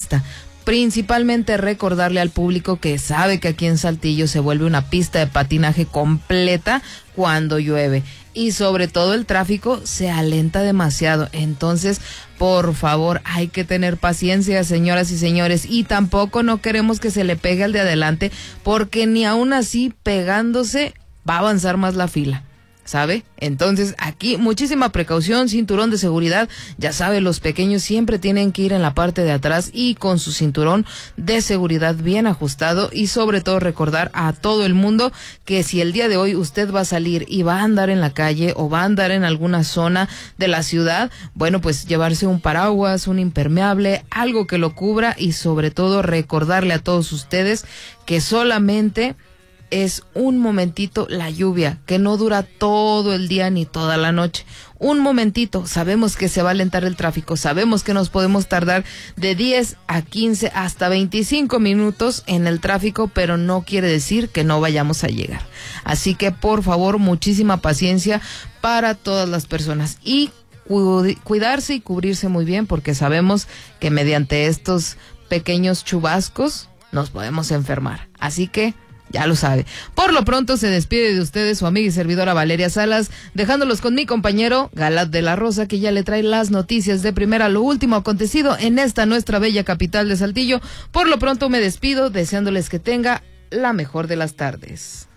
pista. Principalmente recordarle al público que sabe que aquí en Saltillo se vuelve una pista de patinaje completa cuando llueve y sobre todo el tráfico se alenta demasiado. Entonces, por favor, hay que tener paciencia, señoras y señores, y tampoco no queremos que se le pegue al de adelante, porque ni aún así pegándose va a avanzar más la fila, ¿sabe? Entonces aquí muchísima precaución, cinturón de seguridad, ya sabe, los pequeños siempre tienen que ir en la parte de atrás y con su cinturón de seguridad bien ajustado, y sobre todo recordar a todo el mundo que si el día de hoy usted va a salir y va a andar en la calle o va a andar en alguna zona de la ciudad, bueno, pues llevarse un paraguas, un impermeable, algo que lo cubra, y sobre todo recordarle a todos ustedes que solamente es un momentito la lluvia, que no dura todo el día ni toda la noche. Un momentito, sabemos que se va a alentar el tráfico, sabemos que nos podemos tardar de 10 a 15 hasta 25 minutos en el tráfico, pero no quiere decir que no vayamos a llegar. Así que por favor, muchísima paciencia para todas las personas y cuidarse y cubrirse muy bien, porque sabemos que mediante estos pequeños chubascos nos podemos enfermar. Así que ya lo sabe. Por lo pronto se despide de ustedes su amiga y servidora Valeria Salas, dejándolos con mi compañero Galat de la Rosa, que ya le trae las noticias de primera, lo último acontecido en esta nuestra bella capital de Saltillo. Por lo pronto me despido, deseándoles que tenga la mejor de las tardes.